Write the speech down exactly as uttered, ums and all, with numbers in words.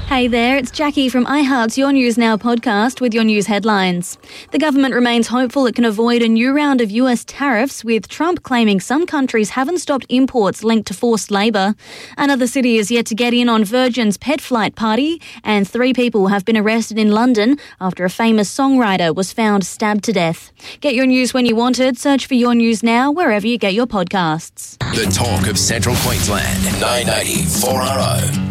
Hey there, it's Jackie from iHeart's Your News Now podcast with your news headlines. The government remains hopeful it can avoid a new round of U S tariffs, with Trump claiming some countries haven't stopped imports linked to forced labour. Another city is yet to get in on Virgin's pet flight party, and three people have been arrested in London after a famous songwriter was found stabbed to death. Get your news when you want it. Search for Your News Now wherever you get your podcasts. The talk of Central Queensland, nine ninety four R O.